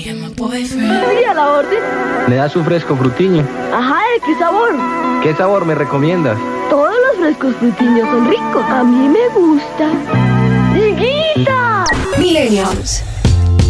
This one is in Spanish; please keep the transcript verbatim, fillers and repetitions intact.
Sí, a la orden. ¿Me das un fresco frutiño? Ajá, ¿de qué sabor? ¿Qué sabor me recomiendas? Todos los frescos frutiños son ricos. A mí me gusta. ¡Higuita! Millennials.